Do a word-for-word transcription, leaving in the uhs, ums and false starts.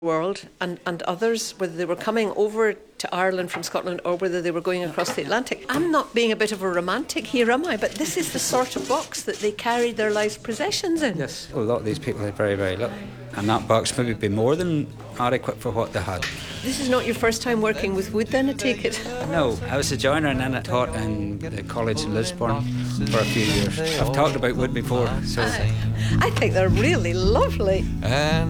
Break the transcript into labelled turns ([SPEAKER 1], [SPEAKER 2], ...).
[SPEAKER 1] world and, and others, whether they were coming over to Ireland from Scotland or whether they were going across the Atlantic. I'm not being a bit of a romantic here, am I? But this is the sort of box that they carried their life's possessions in.
[SPEAKER 2] Yes, a lot of these people had very, very little. And that box maybe be more than adequate for what they had.
[SPEAKER 1] This is not your first time working with wood then, I take it?
[SPEAKER 2] No, I was a joiner and then I taught in the college in Lisburn for a few years. I've talked about wood before, so...
[SPEAKER 1] I, I think they're really lovely.
[SPEAKER 3] And